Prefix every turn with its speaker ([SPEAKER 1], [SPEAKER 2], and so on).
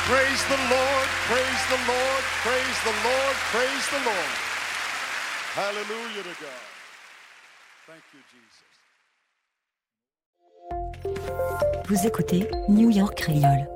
[SPEAKER 1] Praise the Lord, praise the Lord, praise the Lord, praise the Lord. Hallelujah to God. Thank you, Jesus.
[SPEAKER 2] Vous écoutez New York Creole.